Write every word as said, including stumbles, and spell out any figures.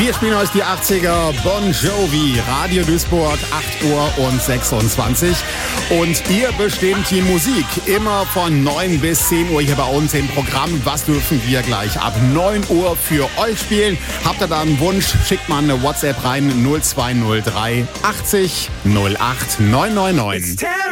Wir spielen euch die achtziger, Bon Jovi, Radio Duisburg, acht Uhr und sechsundzwanzig. Und ihr bestimmt die Musik immer von neun bis zehn Uhr hier bei uns im Programm. Was dürfen wir gleich ab neun Uhr für euch spielen? Habt ihr da einen Wunsch? Schickt mal eine WhatsApp rein null zwei null drei achtzig null acht neun neun neun.